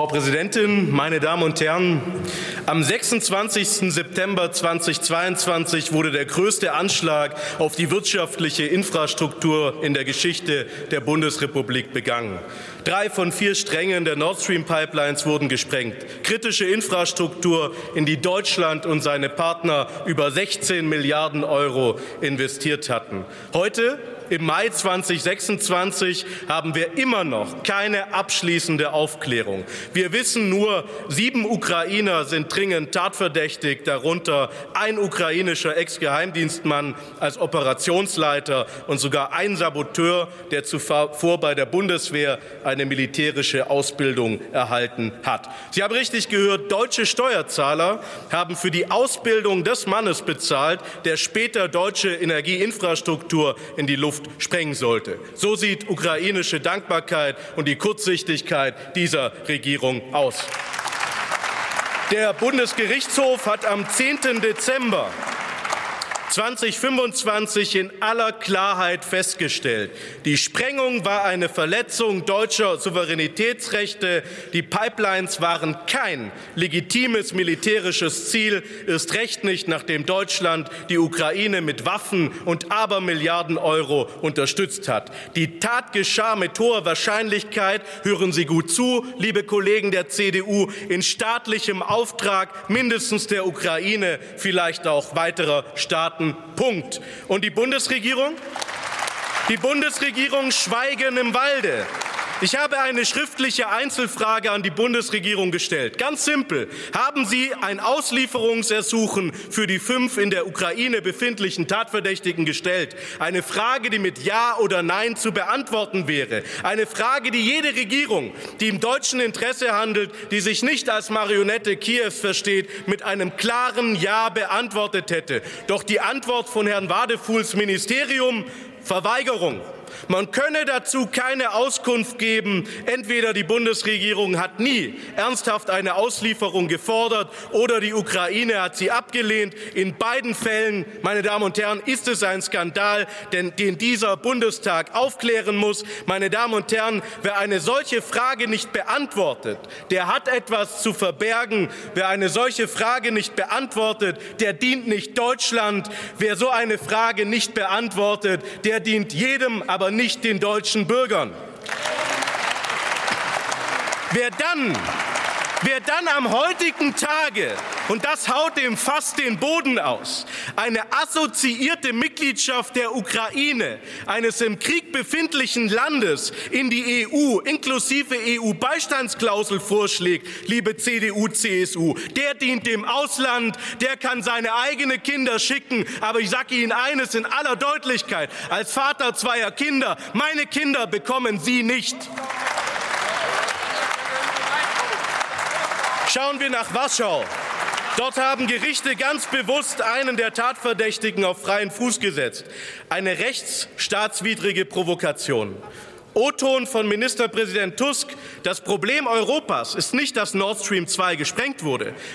Präsidentin, meine Damen und Herren! Am 26. September 2022 wurde der größte Anschlag auf die wirtschaftliche Infrastruktur in der Geschichte der Bundesrepublik begangen. 3 von 4 Strängen der Nord Stream Pipelines wurden gesprengt. Kritische Infrastruktur, in die Deutschland und seine Partner über 16 Milliarden € investiert hatten. Heute, im Mai 2026, haben wir immer noch keine abschließende Aufklärung. Wir wissen nur, 7 Ukrainer sind dringend tatverdächtig, darunter ein ukrainischer Ex-Geheimdienstmann als Operationsleiter und sogar ein Saboteur, der zuvor bei der Bundeswehr eine militärische Ausbildung erhalten hat. Sie haben richtig gehört, deutsche Steuerzahler haben für die Ausbildung des Mannes bezahlt, der später deutsche Energieinfrastruktur in die Luft sprengen sollte. So sieht ukrainische Dankbarkeit und die Kurzsichtigkeit dieser Regierung aus. Der Bundesgerichtshof hat am 10. Dezember 2025 in aller Klarheit festgestellt: Die Sprengung war eine Verletzung deutscher Souveränitätsrechte. Die Pipelines waren kein legitimes militärisches Ziel, erst recht nicht, nachdem Deutschland die Ukraine mit Waffen und Abermilliarden € unterstützt hat. Die Tat geschah mit hoher Wahrscheinlichkeit, hören Sie gut zu, liebe Kollegen der CDU, in staatlichem Auftrag mindestens der Ukraine, vielleicht auch weiterer Staaten. Punkt. Und die Bundesregierung? Die Bundesregierung schweigen im Walde. Ich habe eine schriftliche Einzelfrage an die Bundesregierung gestellt. Ganz simpel. Haben Sie ein Auslieferungsersuchen für die 5 in der Ukraine befindlichen Tatverdächtigen gestellt? Eine Frage, die mit Ja oder Nein zu beantworten wäre. Eine Frage, die jede Regierung, die im deutschen Interesse handelt, die sich nicht als Marionette Kiews versteht, mit einem klaren Ja beantwortet hätte. Doch die Antwort von Herrn Wadefuhls Ministerium: Verweigerung. Man könne dazu keine Auskunft geben. Entweder die Bundesregierung hat nie ernsthaft eine Auslieferung gefordert oder die Ukraine hat sie abgelehnt. In beiden Fällen, meine Damen und Herren, ist es ein Skandal, den dieser Bundestag aufklären muss. Meine Damen und Herren, wer eine solche Frage nicht beantwortet, der hat etwas zu verbergen. Wer eine solche Frage nicht beantwortet, der dient nicht Deutschland. Wer so eine Frage nicht beantwortet, der dient jedem, aber nicht den deutschen Bürgern. Wer dann am heutigen Tage, und das haut dem fast den Boden aus, eine assoziierte Mitgliedschaft der Ukraine, eines im Krieg befindlichen Landes, in die EU inklusive EU-Beistandsklausel vorschlägt, liebe CDU, CSU, der dient dem Ausland, der kann seine eigenen Kinder schicken. Aber ich sage Ihnen eines in aller Deutlichkeit, als Vater 2 Kinder, meine Kinder bekommen Sie nicht. Schauen wir nach Warschau. Dort haben Gerichte ganz bewusst einen der Tatverdächtigen auf freien Fuß gesetzt. Eine rechtsstaatswidrige Provokation. O-Ton von Ministerpräsident Tusk: Das Problem Europas ist nicht, dass Nord Stream 2 gesprengt wurde.